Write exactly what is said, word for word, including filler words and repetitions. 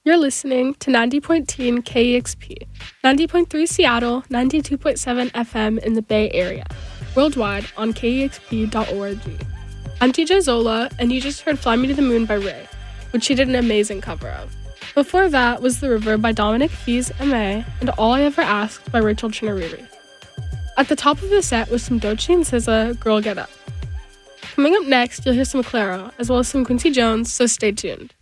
You're listening to ninety point one K E X P, ninety point three Seattle, ninety-two point seven F M in the Bay Area, worldwide on K E X P dot org. I'm T J Zola, and you just heard Fly Me to the Moon by Ray, which she did an amazing cover of. Before that was The River by Dominic Fils M A and All I Ever Asked by Rachel Chinariri. At the top of the set was some Doechii and S Z A, Girl Get Up. Coming up next, you'll hear some Clairo, as well as some Quincy Jones, so stay tuned.